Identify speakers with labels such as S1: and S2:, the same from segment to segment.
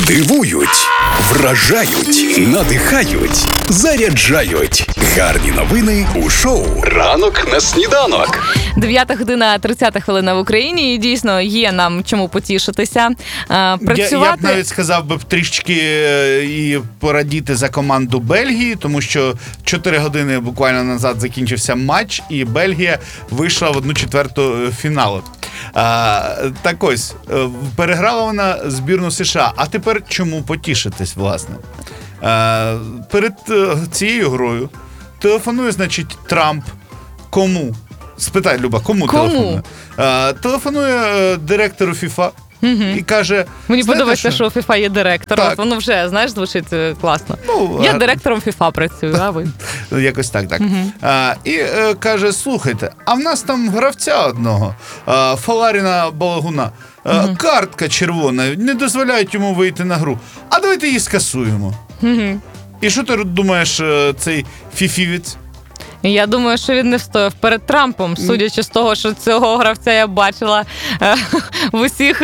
S1: Дивують, вражають, надихають, заряджають. Гарні новини у шоу «Ранок на сніданок».
S2: 9 година 30 хвилина в Україні, і дійсно є нам чому потішитися. Працювати...
S3: Я б навіть сказав би трішечки і порадіти за команду Бельгії, тому що 4 години буквально назад закінчився матч, і Бельгія вийшла в 1/4 фіналу. Так ось, переграла вона збірну США. А тепер чому потішитись, власне? Перед цією грою телефонує, значить, Трамп. Кому? Спитай, Люба, кому? Телефонує? Телефонує директору ФІФА і каже...
S2: Мені подобається, що у ФІФА є директор.
S3: Так.
S2: Воно вже, знаєш, звучить класно.
S3: Ну,
S2: я директором ФІФА працюю, а ви?
S3: Якось так. І каже, слухайте, а в нас там гравця одного, Фаларіна Балагуна, картка червона, не дозволяють йому вийти на гру. А давайте її скасуємо. І що ти думаєш, цей фіфівець?
S2: Я думаю, що він не встояв перед Трампом, судячи з того, що цього гравця я бачила в усіх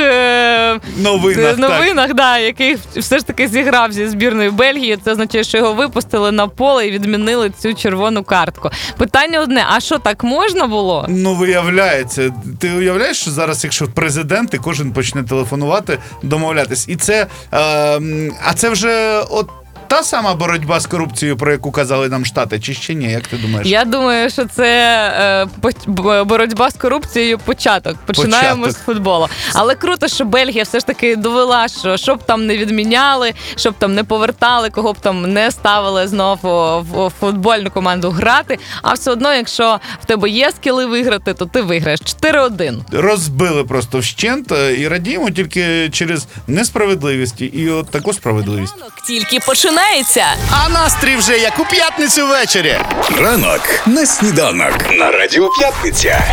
S2: новинах, да, який все ж таки зіграв зі збірною Бельгії. Це означає, що його випустили на поле і відмінили цю червону картку. Питання одне, а що, так можна було?
S3: Ну, виявляється. Ти уявляєш, що зараз, якщо президент, і кожен почне телефонувати, домовлятись. І це, це вже та сама боротьба з корупцією, про яку казали нам Штати, чи ще ні? Як ти думаєш?
S2: Я думаю, що це боротьба з корупцією початок. Починаємо з футболу. Але круто, що Бельгія все ж таки довела, що щоб там не відміняли, щоб там не повертали, кого б там не ставили знову в футбольну команду грати. А все одно, якщо в тебе є скіли виграти, то ти виграєш. 4-1.
S3: Розбили просто вщент і радіємо тільки через несправедливість і от таку справедливість.
S2: Тільки починається.
S4: А настрій вже як у п'ятницю ввечері.
S1: Ранок на сніданок на Радіо П'ятниця.